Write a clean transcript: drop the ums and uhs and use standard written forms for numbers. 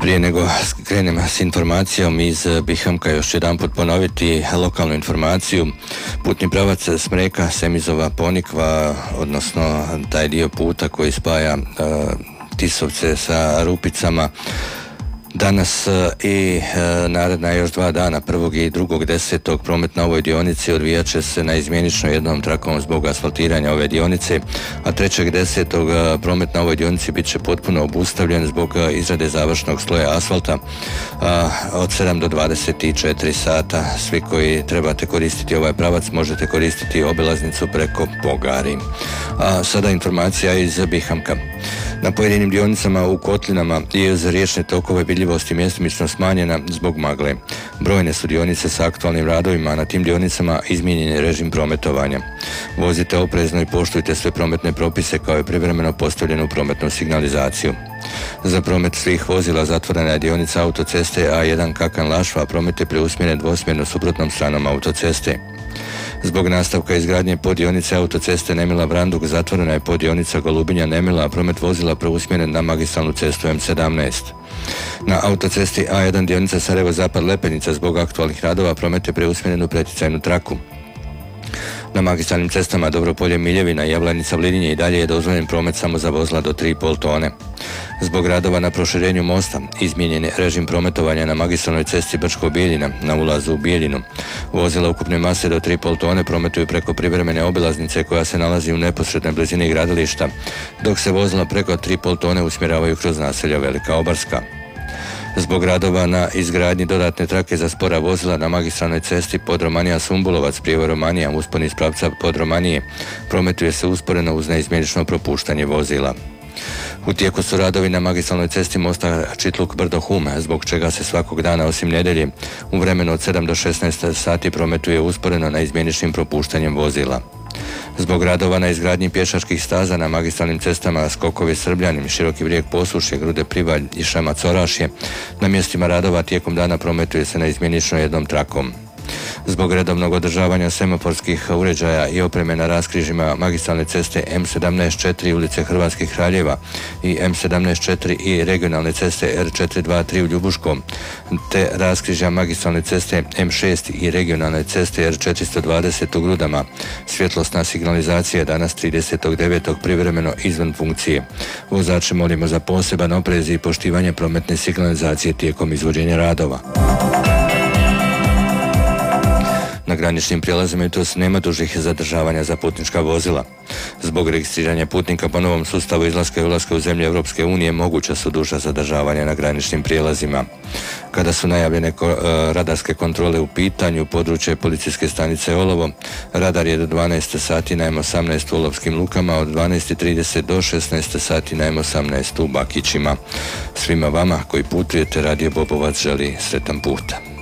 Prije nego krenem s informacijom iz Bihamka, još jedan put ponoviti lokalnu informaciju. Putni pravac Smreka, Semizova, Ponikva, odnosno taj dio puta koji spaja Tisovce sa Rupicama, danas i naredna još 2 dana, 1. i 2.10. promet na ovoj dionici odvijat će se na izmjenično jednom trakom zbog asfaltiranja ove dionice, a 3.10. promet na ovoj dionici bit će potpuno obustavljen zbog izrade završnog sloja asfalta od 7 do 24 sata. Svi koji trebate koristiti ovaj pravac možete koristiti obilaznicu preko Pogari. A sada informacija iz Bihamka. Na pojedinim dionicama u Kotlinama je uz riječne tokove vidljivost je mjestomično smanjena zbog magle. Brojne su dionice sa aktualnim radovima, a na tim dionicama izmijenjen je režim prometovanja. Vozite oprezno i poštujte sve prometne propise kao i privremeno postavljenu prometnu signalizaciju. Za promet svih vozila zatvorena je dionica autoceste A1 Kakan-Lašva, a promet je preusmjeren dvosmjerno suprotnom stranom autoceste. Zbog nastavka izgradnje poddionice autoceste Nemila-Branduk zatvorena je poddionica Golubinja-Nemila, a promet vozila preusmjeren na magistralnu cestu M17. Na autocesti A1 dionica Sarajevo-Zapad-Lepenica zbog aktualnih radova promet je preusmjeren u preticajnu traku. Na magistralnim cestama Dobropolje, Miljevina i Jablanica-Vlinje i dalje je dozvoljen promet samo za vozila do 3,5 tone. Zbog radova na proširenju mosta izmijenjen je režim prometovanja na magistralnoj cesti Brčko-Bijeljina na ulazu u Bijeljinu. Vozila ukupne mase do 3,5 tone prometuju preko privremene obilaznice koja se nalazi u neposrednoj blizini gradilišta, dok se vozila preko 3,5 tone usmjeravaju kroz naselja Velika Obarska. Zbog radova na izgradnji dodatne trake za spora vozila na magistralnoj cesti Podromanija-Sumbulovac, prijevo Romanija, uspon iz pravca Podromanije, prometuje se usporeno uz neizmjenično propuštanje vozila. U tijeku su radovi na magistralnoj cesti mosta Čitluk-Brdo-Hum, zbog čega se svakog dana osim nedjelje u vremenu od 7 do 16 sati prometuje usporeno na izmjeničnim propuštanjem vozila. Zbog radova na izgradnji pješačkih staza na magistralnim cestama Skokovi-Srbljanin, Široki Brijeg-Posušje, Grude-Privalj i Šamac-Orašje, na mjestima radova tijekom dana prometuje se na izmjenično jednom trakom. Zbog redovnog održavanja semaforskih uređaja i opreme na raskrižima magistralne ceste M17-4 ulice Hrvatskih Kraljeva i M17-4 i regionalne ceste R423 u Ljubuškom, te raskrižja magistralne ceste M6 i regionalne ceste R420 u Grudama, svjetlosna signalizacija je danas 30.9. privremeno izvan funkcije. Vozače molimo za poseban oprez i poštivanje prometne signalizacije tijekom izvođenja radova. Na graničnim prijelazima jutros nema dužih zadržavanja za putnička vozila. Zbog registriranja putnika po novom sustavu izlaska i ulaska u zemlje Europske unije moguća su duža zadržavanja na graničnim prijelazima. Kada su najavljene radarske kontrole u pitanju, područje policijske stanice Olovo, radar je do 12 sati na M18 u Olovskim lukama, od 12.30 do 16 sati na M18 u Bakićima. Svima vama koji putujete, Radio Bobovac želi sretan put.